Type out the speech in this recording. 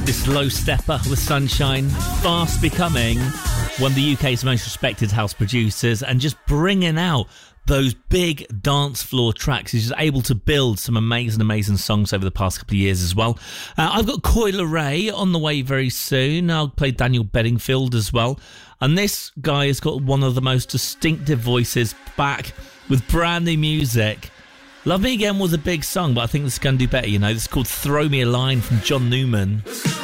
This low stepper with Sunshine, fast becoming one of the UK's most respected house producers and just bringing out those big dance floor tracks. He's just able to build some amazing songs over the past couple of years as well. I've got Coi Leray on the way very soon. I'll play Daniel Bedingfield as well. And this guy has got one of the most distinctive voices back with brand new music. Love Me Again was a big song, but I think this is going to do better, you know. This is called Throw Me a Line from John Newman.